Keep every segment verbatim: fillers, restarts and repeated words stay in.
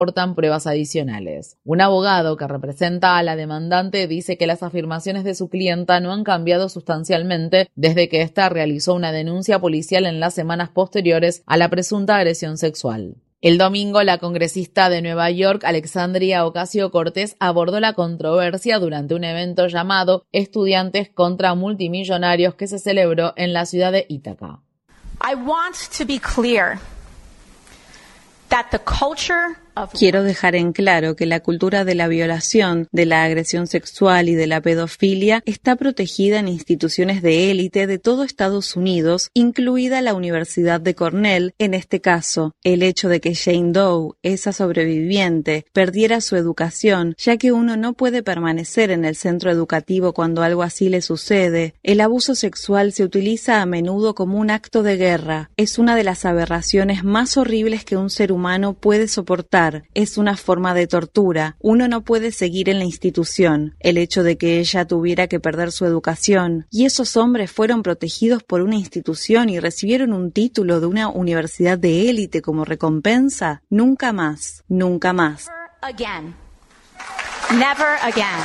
aportan pruebas adicionales. Un abogado que representa a la demandante dice que las afirmaciones de su clienta no han cambiado sustancialmente desde que ésta realizó una denuncia policial en las semanas posteriores a la presunta agresión sexual. El domingo, la congresista de Nueva York, Alexandria Ocasio-Cortez, abordó la controversia durante un evento llamado Estudiantes contra Multimillonarios que se celebró en la ciudad de Ítaca. I want to be clear that the culture Quiero dejar en claro que la cultura de la violación, de la agresión sexual y de la pedofilia está protegida en instituciones de élite de todo Estados Unidos, incluida la Universidad de Cornell. En este caso, el hecho de que Jane Doe, esa sobreviviente, perdiera su educación, ya que uno no puede permanecer en el centro educativo cuando algo así le sucede. El abuso sexual se utiliza a menudo como un acto de guerra. Es una de las aberraciones más horribles que un ser humano puede soportar. Es una forma de tortura. Uno no puede seguir en la institución. El hecho de que ella tuviera que perder su educación y esos hombres fueron protegidos por una institución y recibieron un título de una universidad de élite como recompensa, nunca más, nunca más. Never again. Never again.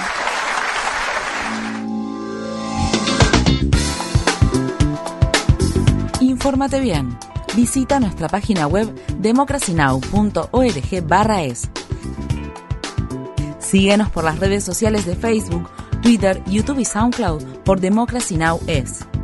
Infórmate bien. Visita nuestra página web democracy now punto org barra es. Síguenos por las redes sociales de Facebook, Twitter, YouTube y SoundCloud por Democracy Now! Es.